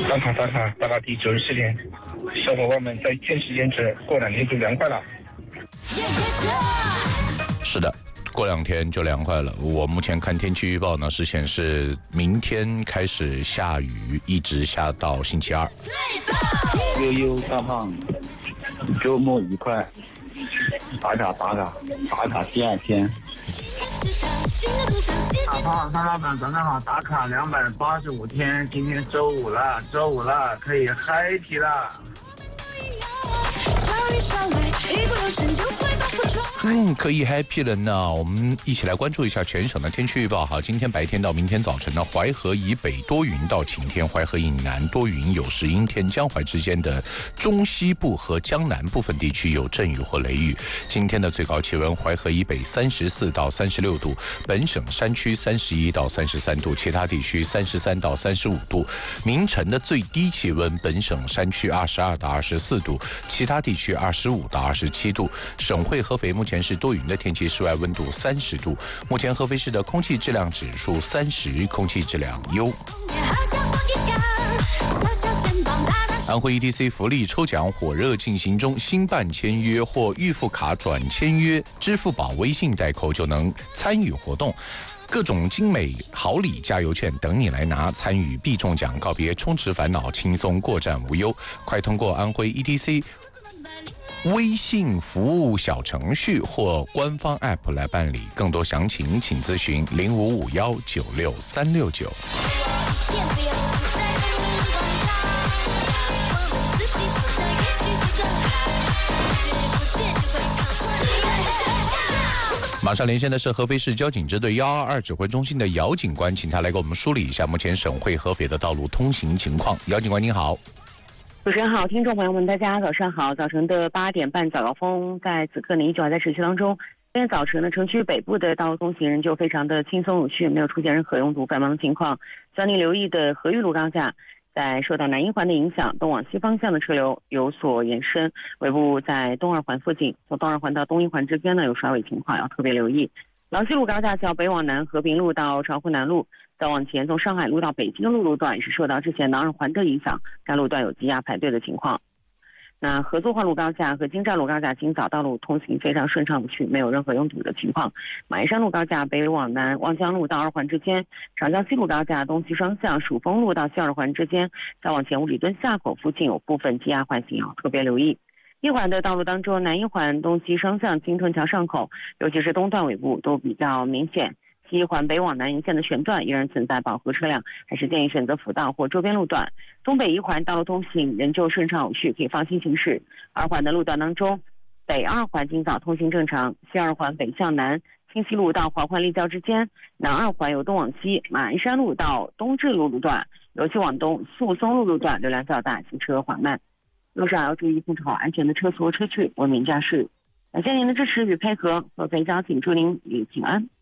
打卡第94天，小伙伴们在见识见识，过2天就凉快了。 是的，过2天就凉快了。我目前看天气预报呢，是显示明天开始下雨，一直下到星期2。 悠悠大胖，周末愉快，打卡第2天。 大胖，张老板早上好，打卡285天，今天周五了，可以 happy 了。 可以 happy 了呢。我们一起来关注一下全省的天气预报。好，今天白天到明天早晨呢，淮河以北多云到晴天，淮河以南多云有时阴天，江淮之间的中西部和江南部分地区有阵雨或雷雨。今天的最高气温，淮河以北34到36度，本省山区31到33度，其他地区33到35度。明晨的最低气温，本省山区22到24度，其他地区25到27度。省会合肥目前是多云的天气，室外温度30度。目前合肥市的空气质量指数30，空气质量优。安徽 ETC 福利抽奖火热进行中，新办签约或预付卡转签约，支付宝、微信代扣就能参与活动。各种精美好礼加油券等你来拿，参与必中奖，告别充值烦恼，轻松过站无忧。快通过安徽 ETC微信服务小程序或官方 App 来办理，更多详情请咨询0551963669。马上连线的是合肥市交警支队122指挥中心的姚警官，请他来给我们梳理一下目前省会合肥的道路通行情况。姚警官您好。 主持人好，听众朋友们，大家早上好。早晨的8点半早高峰，在此刻呢依旧还在持续当中。今天早晨呢，城区北部的道路通行仍旧非常的轻松有序，没有出现任何拥堵繁忙的情况。需要您留意的河豫路高架，在受到南一环的影响，东往西方向的车流有所延伸，尾部在东二环附近，从东二环到东一环之间呢有甩尾情况，要特别留意。廊西路高架桥北往南，和平路到长湖南路，再往前从上海路到北京路段也是受到之前南二环的影响，该路段有积压排队的情况。那合作环路高架和京站路高架今早道路通行非常顺畅无序，没有任何拥堵的情况。马鞍山路高架北往南，望江路到二环之间，长江西路高架东西双向，蜀丰路到西二环之间，再往前五里墩下口附近有部分积压环行，要特别留意。一环的道路当中，南一环东西双向金屯桥上口，尤其是东段尾部都比较明显。西一环北往南沿线的全段依然存在饱和车辆，还是建议选择辅道或周边路段。东北一环道路通行仍旧顺畅有序，可以放心行驶。二环的路段当中，北二环今早通行正常，西二环北向南，清西路到环环立交之间，南二环由东往西，马鞍山路到东至路路段，尤其往东宿松路路段流量较大，行车缓慢。路上要注意控制好安全的车速和车距，文明驾驶。感谢您的支持与配合，合肥交警祝您旅途平安。